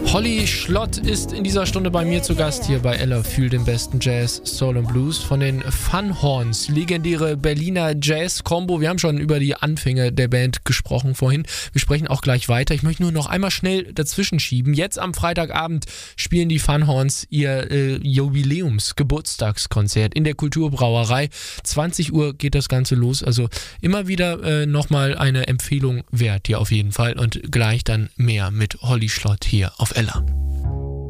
Holly Schlott ist in dieser Stunde bei mir zu Gast hier bei Ella für den besten Jazz, Soul und Blues von den Funhorns, legendäre Berliner Jazz-Kombo. Wir haben schon über die Anfänge der Band gesprochen vorhin. Wir sprechen auch gleich weiter. Ich möchte nur noch einmal schnell dazwischen schieben. Jetzt am Freitagabend spielen die Funhorns ihr Jubiläums-Geburtstagskonzert in der Kulturbrauerei. 20 Uhr geht das Ganze los. Also immer wieder nochmal eine Empfehlung wert hier auf jeden Fall. Und gleich dann mehr mit Holly Schlott hier auf Ella.